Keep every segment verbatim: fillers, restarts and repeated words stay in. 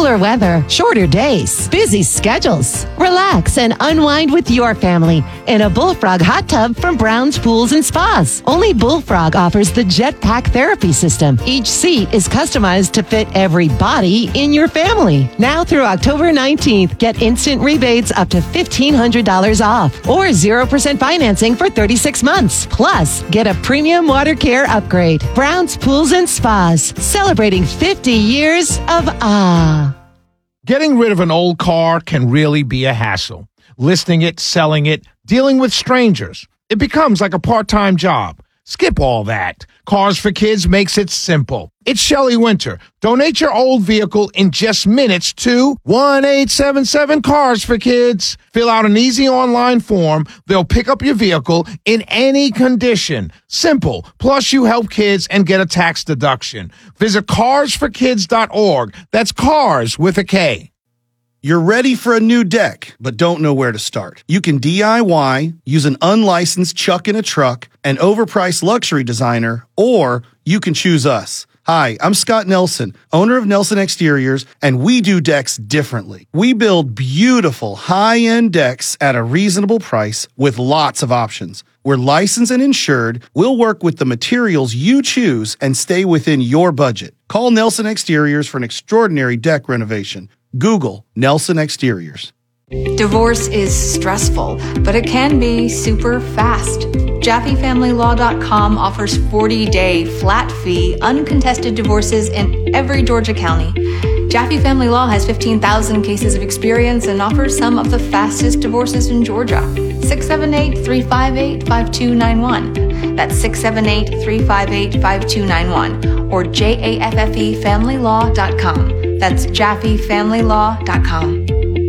Cooler weather, shorter days, busy schedules. Relax and unwind with your family in a Bullfrog hot tub from Brown's Pools and Spas. Only Bullfrog offers the Jetpack Therapy System. Each seat is customized to fit every body in your family. Now through October nineteenth, get instant rebates up to fifteen hundred dollars off or zero percent financing for thirty-six months. Plus, get a premium water care upgrade. Brown's Pools and Spas, celebrating fifty years of ah. Getting rid of an old car can really be a hassle. Listing it, selling it, dealing with strangers. It becomes like a part-time job. Skip all that. Cars for Kids makes it simple. It's Shelley Winter. Donate your old vehicle in just minutes to one eight seven seven Cars for Kids. Fill out an easy online form. They'll pick up your vehicle in any condition. Simple. Plus, you help kids and get a tax deduction. Visit cars for kids dot org. That's cars with a K. You're ready for a new deck, but don't know where to start. You can D I Y, use an unlicensed chuck in a truck, an overpriced luxury designer, or you can choose us. Hi, I'm Scott Nelson, owner of Nelson Exteriors, and we do decks differently. We build beautiful, high-end decks at a reasonable price with lots of options. We're licensed and insured. We'll work with the materials you choose and stay within your budget. Call Nelson Exteriors for an extraordinary deck renovation. Google Nelson Exteriors. Divorce is stressful, but it can be super fast. Jaffe Family Law dot com offers forty-day flat-fee, uncontested divorces in every Georgia county. Jaffe Family Law has fifteen thousand cases of experience and offers some of the fastest divorces in Georgia. six seven eight, three five eight, five two nine one. That's six seven eight, three five eight, five two nine one. Or J A F F E Family Law dot com. That's Jaffe Family Law dot com.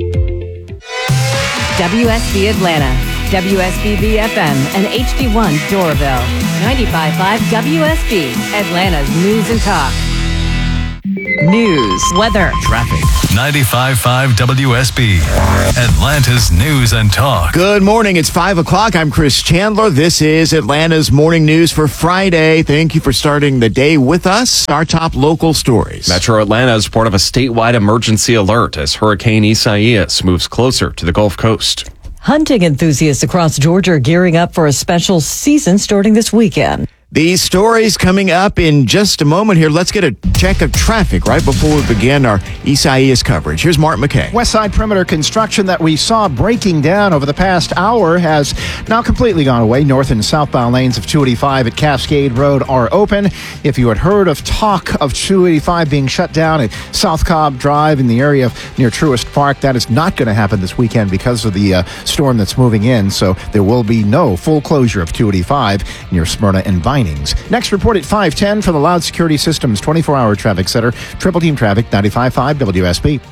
W S B Atlanta, W S B B F M, and H D one Doraville. ninety-five point five W S B, Atlanta's News and Talk. News, weather, traffic. ninety-five point five W S B, Atlanta's News and Talk. Good morning. It's five o'clock. I'm Chris Chandler. This is Atlanta's morning news for Friday. Thank you for starting the day with us. Our top local stories. Metro Atlanta is part of a statewide emergency alert as Hurricane Isaias moves closer to the Gulf Coast. Hunting enthusiasts across Georgia are gearing up for a special season starting this weekend. These stories coming up in just a moment here. Let's get a check of traffic right before we begin our Isaias coverage. Here's Mark McKay. West Side Perimeter construction that we saw breaking down over the past hour has now completely gone away. North and southbound lanes of two eighty-five at Cascade Road are open. If you had heard of talk of two eighty-five being shut down at South Cobb Drive in the area of near Truist Park, that is not going to happen this weekend because of the uh, storm that's moving in. So there will be no full closure of two eighty-five near Smyrna and Vinings. Next report at five ten for the Loud Security Systems twenty-four hour traffic center. Triple Team Traffic, ninety-five point five W S B.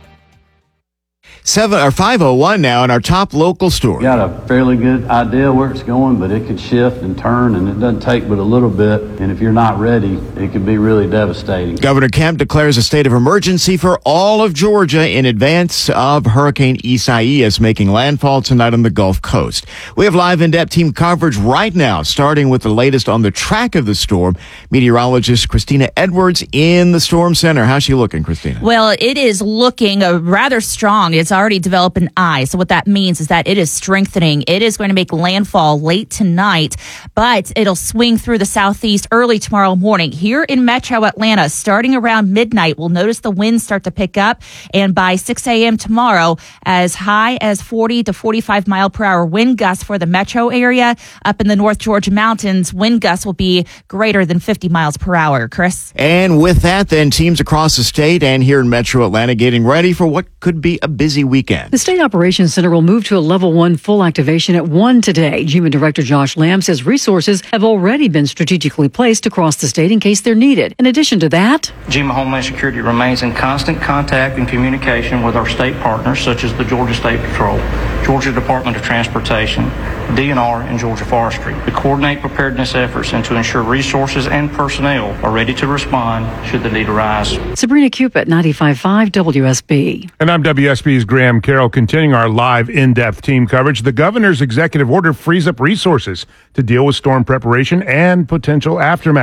Seven or five oh one now in our top local story. Got a fairly good idea where it's going, but it could shift and turn, and it doesn't take but a little bit. And if you're not ready, it could be really devastating. Governor Kemp declares a state of emergency for all of Georgia in advance of Hurricane Isaias making landfall tonight on the Gulf Coast. We have live in-depth team coverage right now, starting with the latest on the track of the storm. Meteorologist Christina Edwards in the Storm Center. How's she looking, Christina? Well, it is looking uh, rather strong. It's already developed an eye. So what that means is that it is strengthening. It is going to make landfall late tonight, but it'll swing through the southeast early tomorrow morning. Here in Metro Atlanta, starting around midnight, we'll notice the winds start to pick up, and by six a.m. tomorrow, as high as forty to forty-five mile per hour wind gusts for the metro area. Up in the North Georgia mountains, wind gusts will be greater than fifty miles per hour. Chris? And with that, then, teams across the state and here in Metro Atlanta getting ready for what could be a busy weekend. The State Operations Center will move to a level one full activation at one today. G M A Director Josh Lamb says resources have already been strategically placed across the state in case they're needed. In addition to that, G M A Homeland Security remains in constant contact and communication with our state partners such as the Georgia State Patrol, Georgia Department of Transportation, D N R, and Georgia Forestry to coordinate preparedness efforts and to ensure resources and personnel are ready to respond should the need arise. Sabrina Cupid, ninety-five point five W S B. And I'm W S B's Graham Carroll, continuing our live in-depth team coverage. The governor's executive order frees up resources to deal with storm preparation and potential aftermath.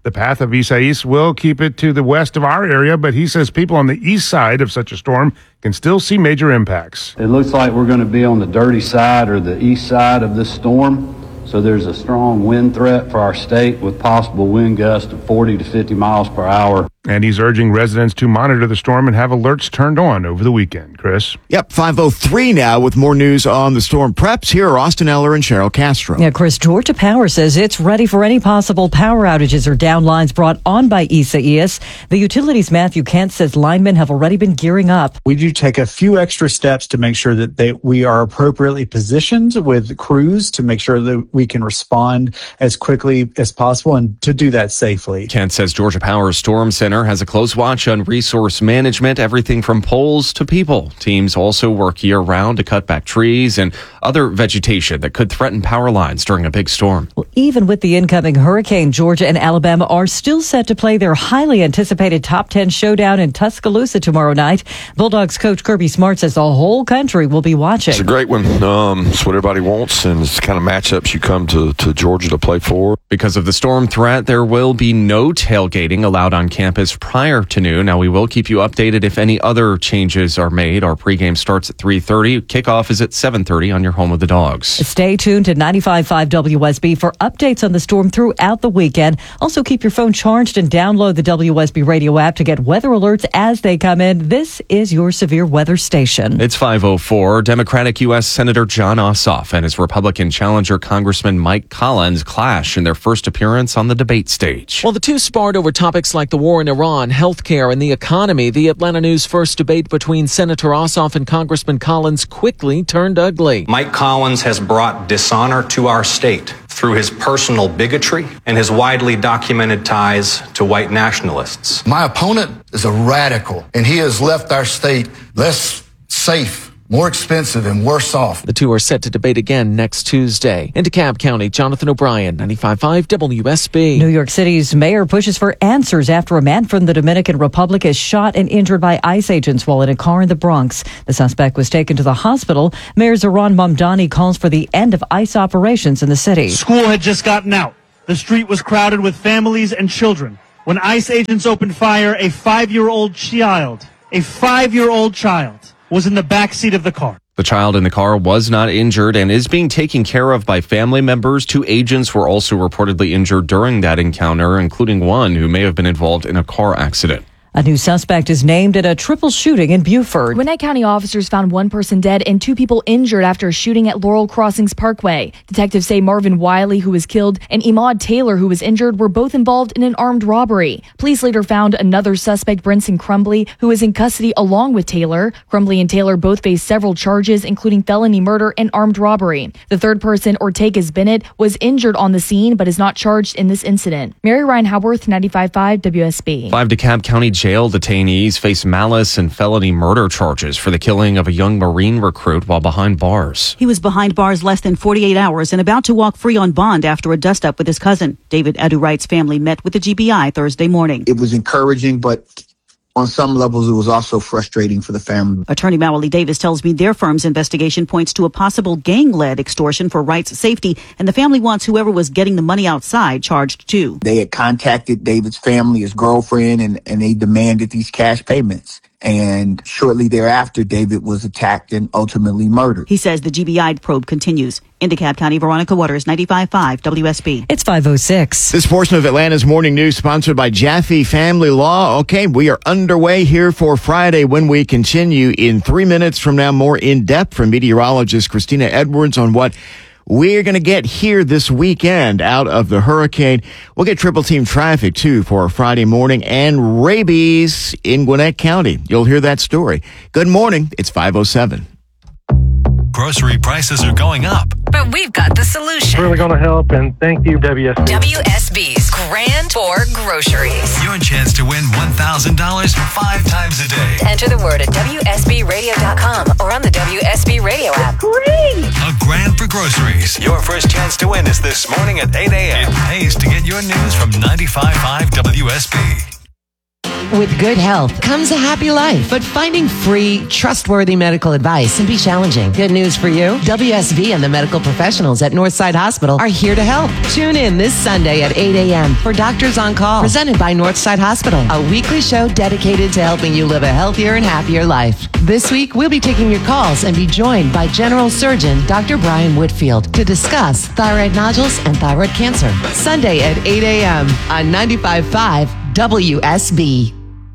The path of Isaias will keep it to the west of our area, but he says people on the east side of such a storm can still see major impacts. It looks like we're going to be on the dirty side or the east side of this storm. So there's a strong wind threat for our state with possible wind gusts of forty to fifty miles per hour. And he's urging residents to monitor the storm and have alerts turned on over the weekend. Chris? Yep, five oh three now with more news on the storm preps. Here are Austin Eller and Cheryl Castro. Yeah, Chris, Georgia Power says it's ready for any possible power outages or down lines brought on by Isaias. The utilities' Matthew Kent says linemen have already been gearing up. We do take a few extra steps to make sure that they, we are appropriately positioned with crews to make sure that we can respond as quickly as possible and to do that safely. Kent says Georgia Power's Storm Center has a close watch on resource management, everything from poles to people. Teams also work year-round to cut back trees and other vegetation that could threaten power lines during a big storm. Well, even with the incoming hurricane, Georgia and Alabama are still set to play their highly anticipated top ten showdown in Tuscaloosa tomorrow night. Bulldogs coach Kirby Smart says the whole country will be watching. It's a great one. Um, it's what everybody wants, and it's the kind of matchups you come to, to Georgia to play for. Because of the storm threat, there will be no tailgating allowed on campus prior to noon. Now, we will keep you updated if any other changes are made. Our pregame starts at three thirty. Kickoff is at seven thirty on your home of the Dogs. Stay tuned to ninety-five point five W S B for updates on the storm throughout the weekend. Also, keep your phone charged and download the W S B radio app to get weather alerts as they come in. This is your severe weather station. It's five oh four. Democratic U S Senator Jon Ossoff and his Republican challenger Congressman Mike Collins clash in their first appearance on the debate stage. While the two sparred over topics like the war in Iran, healthcare, and the economy, the Atlanta News first debate between Senator Ossoff and Congressman Collins quickly turned ugly. Mike Collins has brought dishonor to our state through his personal bigotry and his widely documented ties to white nationalists. My opponent is a radical, and he has left our state less safe, more expensive, and worse off. The two are set to debate again next Tuesday. In DeKalb County, Jonathan O'Brien, ninety-five point five W S B. New York City's mayor pushes for answers after a man from the Dominican Republic is shot and injured by ICE agents while in a car in the Bronx. The suspect was taken to the hospital. Mayor Zohran Mamdani calls for the end of ICE operations in the city. School had just gotten out. The street was crowded with families and children. When ICE agents opened fire, a five-year-old child, a five-year-old child, was in the back seat of the car. The child in the car was not injured and is being taken care of by family members. Two agents were also reportedly injured during that encounter, including one who may have been involved in a car accident. A new suspect is named in a triple shooting in Beaufort. Gwinnett County officers found one person dead and two people injured after a shooting at Laurel Crossings Parkway. Detectives say Marvin Wiley, who was killed, and Emad Taylor, who was injured, were both involved in an armed robbery. Police later found another suspect, Brinson Crumbly, who is in custody along with Taylor. Crumbly and Taylor both face several charges, including felony murder and armed robbery. The third person, Ortegas Bennett, was injured on the scene but is not charged in this incident. Mary Ryan Howarth, ninety-five point five W S B. Five DeKalb County jail detainees face malice and felony murder charges for the killing of a young Marine recruit while behind bars. He was behind bars less than forty-eight hours and about to walk free on bond after a dust-up with his cousin. David Edu-Wright's family met with the G B I Thursday morning. It was encouraging, but on some levels, it was also frustrating for the family. Attorney Mawali Davis tells me their firm's investigation points to a possible gang-led extortion for Wright's safety, and the family wants whoever was getting the money outside charged too. They had contacted David's family, his girlfriend, and, and they demanded these cash payments. And shortly thereafter, David was attacked and ultimately murdered. He says the G B I probe continues. In DeKalb County, Veronica Waters, ninety-five point five W S B. It's five oh six. This portion of Atlanta's Morning News sponsored by Jaffe Family Law. Okay, we are underway here for Friday when we continue in three minutes from now. More in depth from meteorologist Christina Edwards on what we're going to get here this weekend out of the hurricane. We'll get triple team traffic, too, for a Friday morning and rabies in Gwinnett County. You'll hear that story. Good morning. It's five oh seven. Grocery prices are going up. But we've got the solution. Really going to help, and thank you, W S B. W S B's Grand Tour Groceries. Your chance to win one thousand dollars five times a day. Enter the word at W S B radio dot com or on the W S B radio app. Great! A grand for groceries. Your first chance to win is this morning at eight a.m. It pays to get your news from ninety-five point five W S B. With good health comes a happy life, but finding free, trustworthy medical advice can be challenging. Good news for you. W S B and the medical professionals at Northside Hospital are here to help. Tune in this Sunday at eight a.m. for Doctors on Call, presented by Northside Hospital, a weekly show dedicated to helping you live a healthier and happier life. This week, we'll be taking your calls and be joined by General Surgeon Doctor Brian Whitfield to discuss thyroid nodules and thyroid cancer. Sunday at eight a.m. on ninety-five point five W S B.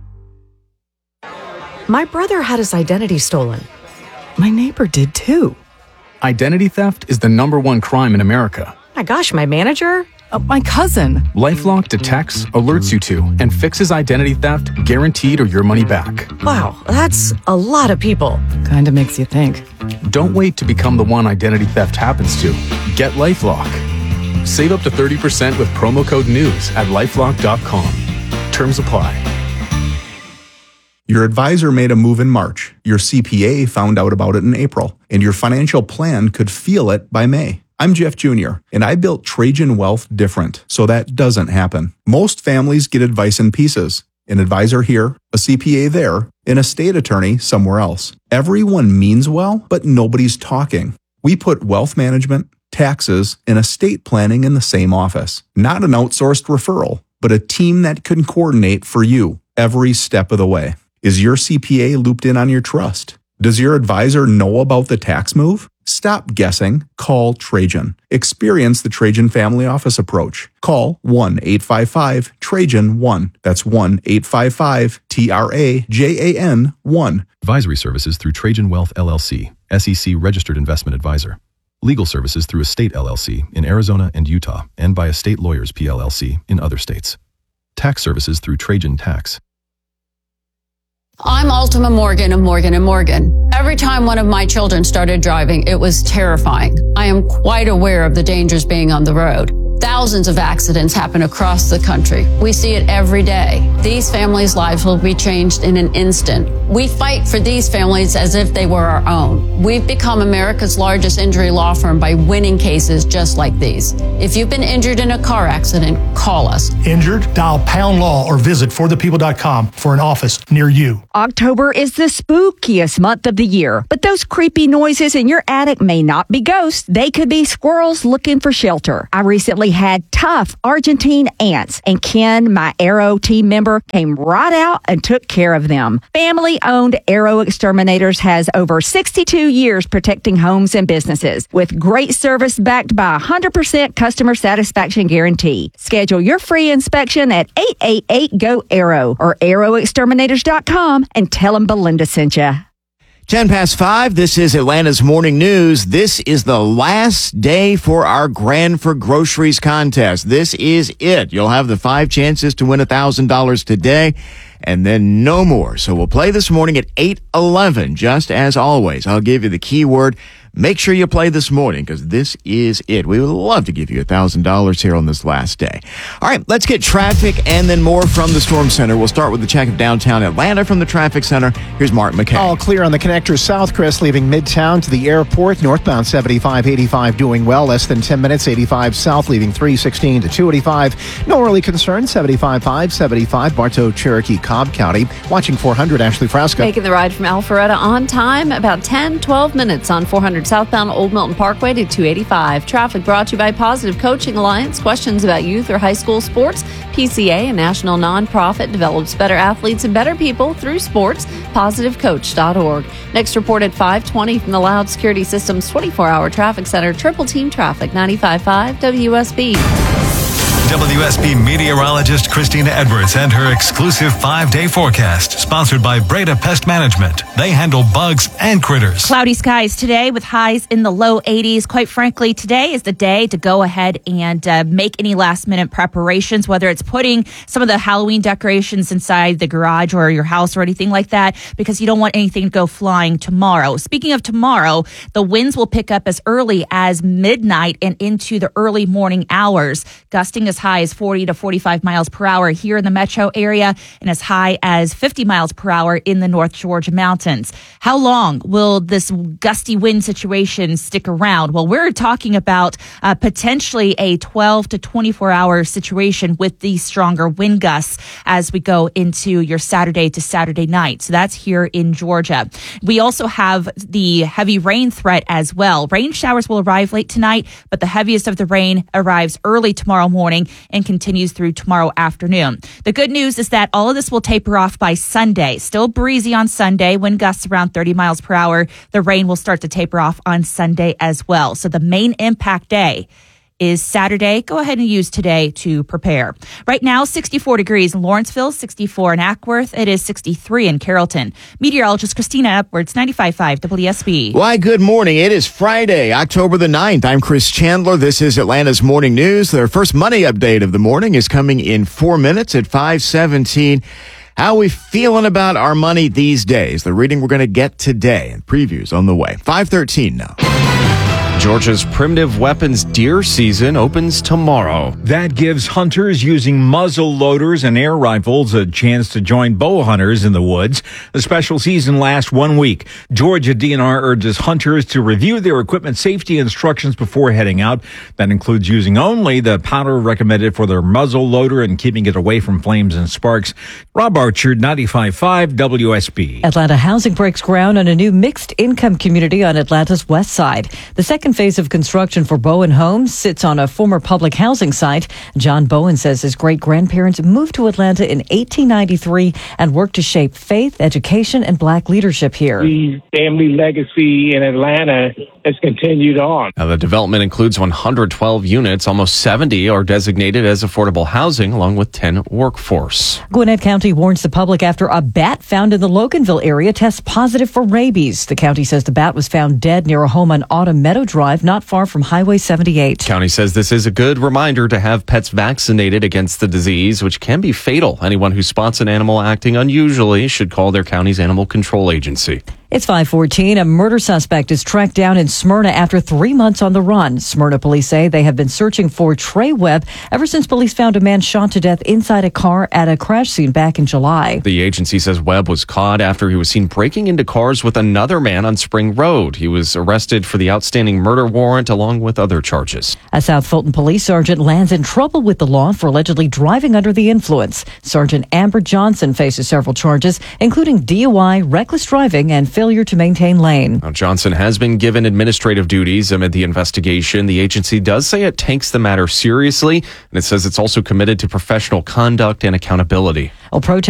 My brother had his identity stolen. My neighbor did too. Identity theft is the number one crime in America. My gosh, my manager? Uh, my cousin. LifeLock detects, alerts you to, and fixes identity theft guaranteed or your money back. Wow, that's a lot of people. Kinda makes you think. Don't wait to become the one identity theft happens to. Get LifeLock. Save up to thirty percent with promo code NEWS at lifelock dot com. Terms apply. Your advisor made a move in March, your C P A found out about it in April, and your financial plan could feel it by May. I'm Jeff Junior, and I built Trajan Wealth different, so that doesn't happen. Most families get advice in pieces. An advisor here, a C P A there, an estate attorney somewhere else. Everyone means well, but nobody's talking. We put wealth management, taxes, and estate planning in the same office. Not an outsourced referral, but a team that can coordinate for you every step of the way. Is your C P A looped in on your trust? Does your advisor know about the tax move? Stop guessing. Call Trajan. Experience the Trajan Family Office approach. Call one eight five five Trajan one. That's one eight five five T R A J A N one. Advisory services through Trajan Wealth L L C, S E C registered investment advisor. Legal services through Estate L L C in Arizona and Utah, and by Estate Lawyers P L L C in other states. Tax services through Trajan Tax. I'm Ultima Morgan of Morgan and Morgan. Every time one of my children started driving, it was terrifying. I am quite aware of the dangers being on the road. Thousands of accidents happen across the country. We see it every day. These families' lives will be changed in an instant. We fight for these families as if they were our own. We've become America's largest injury law firm by winning cases just like these. If you've been injured in a car accident, call us. Injured? Dial pound law or visit for the people dot com for an office near you. October is the spookiest month of the year, but those creepy noises in your attic may not be ghosts. They could be squirrels looking for shelter. I recently had tough Argentine ants, and Ken, my Arrow team member, came right out and took care of them. Family-owned Arrow Exterminators has over sixty-two years protecting homes and businesses with great service backed by a one hundred percent customer satisfaction guarantee. Schedule your free inspection at eight eight eight G O Arrow or arrow exterminators dot com and tell them Belinda sent you. ten past five, this is Atlanta's Morning News. This is the last day for our Grand for Groceries contest. This is it. You'll have the five chances to win one thousand dollars today, and then no more. So we'll play this morning at eight eleven. Just as always, I'll give you the keyword. Make sure you play this morning, because this is it. We would love to give you one thousand dollars here on this last day. All right, let's get traffic and then more from the Storm Center. We'll start with the check of downtown Atlanta from the Traffic Center. Here's Mark McKay. All clear on the connector south, Chris, leaving Midtown to the airport. Northbound seventy-five eighty-five doing well. Less than ten minutes. eighty-five south, leaving three sixteen to two eighty-five. No early concern. seventy-five five seventy-five, Bartow, Cherokee, Cobb County. Watching four hundred, Ashley Frasca. Making the ride from Alpharetta on time. About ten, twelve minutes on four hundred southbound Old Milton Parkway to two eighty-five. Traffic brought to you by Positive Coaching Alliance. Questions about youth or high school sports? P C A, a national nonprofit, develops better athletes and better people through sports. positive coach dot org. Next report at five twenty from the Loud Security Systems twenty-four hour Traffic Center. Triple Team Traffic, ninety-five point five W S B. W S B meteorologist Christina Edwards and her exclusive five-day forecast, sponsored by Breda Pest Management. They handle bugs and critters. Cloudy skies today with highs in the low eighties. Quite frankly, today is the day to go ahead and uh, make any last-minute preparations, whether it's putting some of the Halloween decorations inside the garage or your house or anything like that, because you don't want anything to go flying tomorrow. Speaking of tomorrow, the winds will pick up as early as midnight and into the early morning hours, gusting as high as forty to forty-five miles per hour here in the metro area and as high as fifty miles per hour in the North Georgia mountains. How long will this gusty wind situation stick around? Well, we're talking about uh, potentially a twelve to twenty-four hour situation with these stronger wind gusts as we go into your Saturday to Saturday night. So that's here in Georgia. We also have the heavy rain threat as well. Rain showers will arrive late tonight, but the heaviest of the rain arrives early tomorrow morning and continues through tomorrow afternoon. The good news is that all of this will taper off by Sunday. Still breezy on Sunday, wind gusts around thirty miles per hour. The rain will start to taper off on Sunday as well. So the main impact day is Saturday. Go ahead and use today to prepare. Right now, sixty-four degrees in Lawrenceville, sixty-four in Ackworth. It is sixty-three in Carrollton. Meteorologist Christina Edwards, ninety-five point five W S B. Why, good morning. It is Friday, October the ninth. I'm Chris Chandler. This is Atlanta's Morning News. Their first money update of the morning is coming in four minutes at five seventeen. How are we feeling about our money these days? The reading we're going to get today and previews on the way. five thirteen now. Georgia's primitive weapons deer season opens tomorrow. That gives hunters using muzzle loaders and air rifles a chance to join bow hunters in the woods. The special season lasts one week. Georgia D N R urges hunters to review their equipment safety instructions before heading out. That includes using only the powder recommended for their muzzle loader and keeping it away from flames and sparks. Rob Archer, ninety-five point five W S B. Atlanta Housing breaks ground on a new mixed income community on Atlanta's west side. The second phase of construction for Bowen Homes sits on a former public housing site. John Bowen says his great-grandparents moved to Atlanta in eighteen ninety-three and worked to shape faith, education, and black leadership here. The family legacy in Atlanta has continued on. Now, the development includes one hundred twelve units. Almost seventy are designated as affordable housing, along with ten workforce. Gwinnett County warns the public after a bat found in the Loganville area tests positive for rabies. The county says the bat was found dead near a home on Autumn Meadow Drive, not far from Highway seventy-eight. County says this is a good reminder to have pets vaccinated against the disease, which can be fatal. Anyone who spots an animal acting unusually should call their county's animal control agency. It's five fourteen. A murder suspect is tracked down in Smyrna after three months on the run. Smyrna police say they have been searching for Trey Webb ever since police found a man shot to death inside a car at a crash scene back in July. The agency says Webb was caught after he was seen breaking into cars with another man on Spring Road. He was arrested for the outstanding murder warrant along with other charges. A South Fulton police sergeant lands in trouble with the law for allegedly driving under the influence. Sergeant Amber Johnson faces several charges, including D U I, reckless driving, and failure to maintain lane. Now, Johnson has been given administrative duties amid the investigation. The agency does say it takes the matter seriously, and it says it's also committed to professional conduct and accountability. Well, protest